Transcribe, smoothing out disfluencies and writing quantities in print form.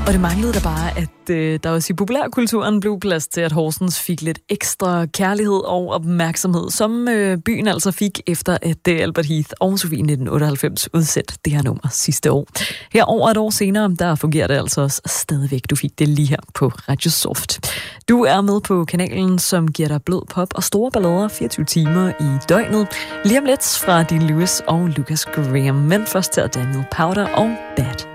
Og det manglede da bare, at der også i populærkulturen blev plads til, at Horsens fik lidt ekstra kærlighed og opmærksomhed, som byen altså fik efter, at Albert Heath og Sofie 1998 udsendte det her nummer sidste år. Her over et år senere, der fungerer det altså også stadigvæk. Du fik det lige her på Radio Soft. Du er med på kanalen, som giver dig blød pop og store ballader 24 timer i døgnet. Lige om lidt fra Dean Lewis og Lucas Graham, men først til Daniel Powter og Bad.